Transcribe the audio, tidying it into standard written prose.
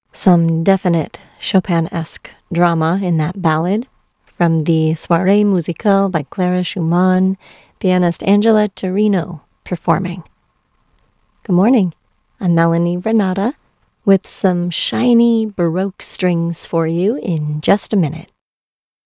Some definite Chopin-esque drama in that ballad from the Soirée Musicale by Clara Schumann, pianist Angela Torino performing. Good morning, I'm Melanie Renata with some shiny Baroque strings for you in just a minute.